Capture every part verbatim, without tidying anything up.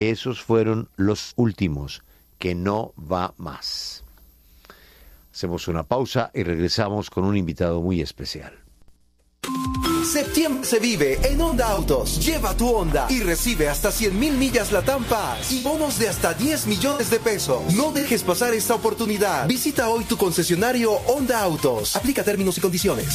esos fueron los últimos, que no va más. Hacemos una pausa y regresamos con un invitado muy especial. Septiembre se vive en Honda Autos. Lleva tu Honda y recibe hasta cien mil millas Latam Paz y bonos de hasta diez millones de pesos. No dejes pasar esta oportunidad. Visita hoy tu concesionario Honda Autos. Aplica términos y condiciones.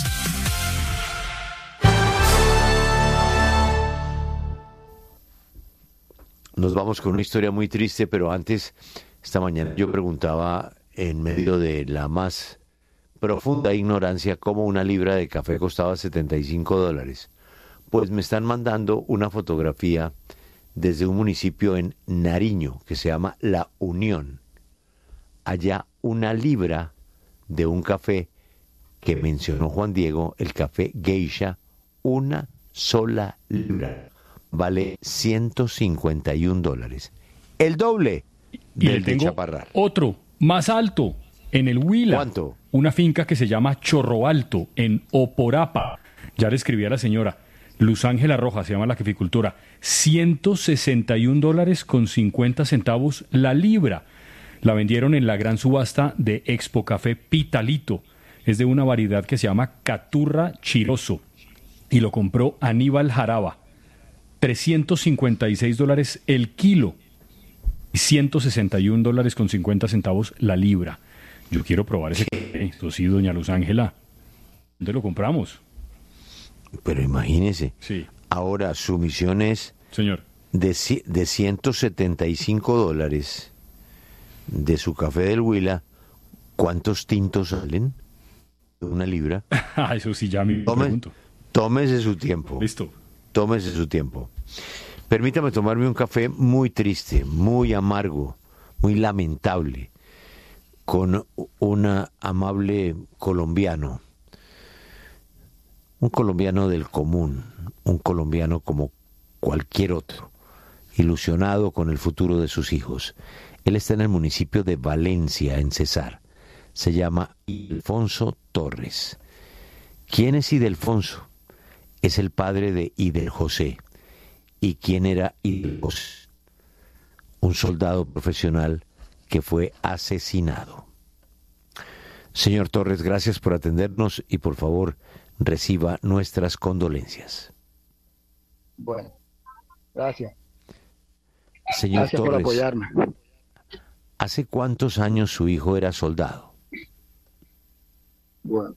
Nos vamos con una historia muy triste, pero antes, esta mañana yo preguntaba en medio de la más profunda ignorancia cómo una libra de café costaba setenta y cinco dólares. Pues me están mandando una fotografía desde un municipio en Nariño que se llama La Unión. Allá una libra de un café que mencionó Juan Diego, el café Geisha, una sola libra, vale ciento cincuenta y un dólares. El doble del de Chaparral. Otro, más alto, en el Huila. ¿Cuánto? Una finca que se llama Chorro Alto, en Oporapa. Ya le escribí a la señora. Luz Ángela Rojas, se llama la caficultora. ciento sesenta y un dólares con cincuenta centavos la libra. La vendieron en la gran subasta de Expo Café Pitalito. Es de una variedad que se llama Caturra Chiroso. Y lo compró Aníbal Jaraba. trescientos cincuenta y seis dólares el kilo. Y ciento sesenta y un dólares con cincuenta centavos la libra. Yo quiero probar ese café. Esto sí, doña Luz Ángela. ¿Dónde lo compramos? Pero imagínese. Sí. Ahora su misión es Señor. de, de ciento setenta y cinco dólares de su café del Huila. ¿Cuántos tintos salen? Una libra. Eso sí, ya me Tome, pregunto. Tómese su tiempo. Listo. Tómese su tiempo. Permítame tomarme un café muy triste, muy amargo, muy lamentable, con un amable colombiano. Un colombiano del común, un colombiano como cualquier otro, ilusionado con el futuro de sus hijos. Él está en el municipio de Valencia, en Cesar. Se llama Ildefonso Torres. ¿Quién es Ildefonso? Es el padre de Idel José. ¿Y quién era Idel José? Un soldado profesional que fue asesinado. Señor Torres, gracias por atendernos y por favor reciba nuestras condolencias. Bueno, gracias. Señor gracias Torres, por apoyarme. ¿Hace cuántos años su hijo era soldado? Bueno.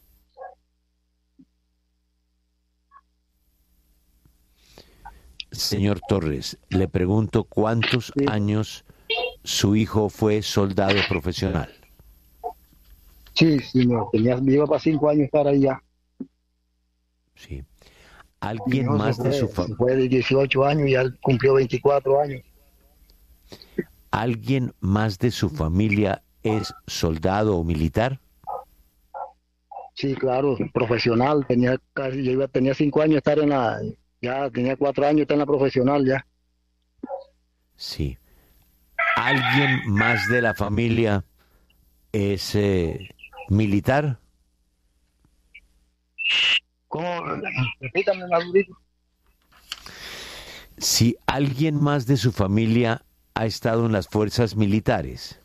Señor Torres, le pregunto cuántos sí. años su hijo fue soldado profesional. Sí, sí, no, tenía, iba para cinco años estar ahí ya. Sí. ¿Alguien más fue, de su familia? Fue de dieciocho años y ya cumplió veinticuatro años. ¿Alguien más de su familia es soldado o militar? Sí, claro, profesional. Tenía casi, yo iba, tenía cinco años estar en la, ya tenía cuatro años estar en la profesional ya. Sí. ¿Alguien más de la familia es eh, militar? ¿Cómo? Repítame más durito. Si alguien más de su familia ha estado en las fuerzas militares.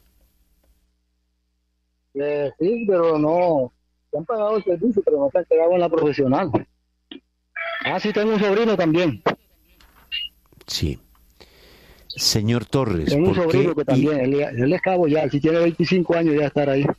Eh, sí, pero no, se han pagado el servicio, pero no se han quedado en la profesional. Ah, sí, tengo un sobrino también. Sí. Señor Torres, tengo un ¿por sobrino qué? que también, Y... él, él es cabo ya, si tiene veinticinco años ya estar ahí.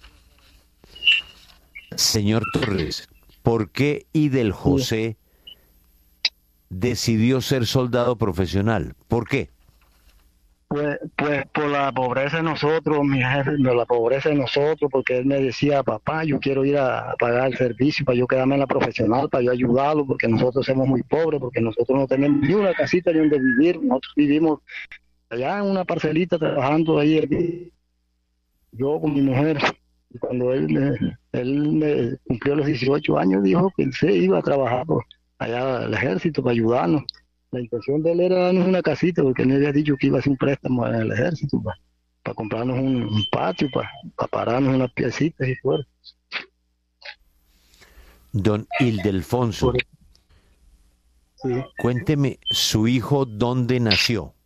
Señor Torres, ¿por qué Idel José sí. decidió ser soldado profesional? ¿Por qué? Pues, pues por la pobreza de nosotros, mi jefe, por la pobreza de nosotros, porque él me decía, papá, yo quiero ir a pagar el servicio para yo quedarme en la profesional, para yo ayudarlo, porque nosotros somos muy pobres, porque nosotros no tenemos ni una casita ni donde vivir, nosotros vivimos allá en una parcelita trabajando ahí, yo con mi mujer. Y cuando él, me, él me cumplió los dieciocho años, dijo que él se iba a trabajar por allá al ejército para ayudarnos. La intención de él era darnos una casita, porque él me había dicho que iba a hacer un préstamo en el ejército para, para comprarnos un, un patio, para, para pararnos unas piecitas y fuera. Don Ildefonso, sí. Cuénteme, ¿su hijo dónde nació?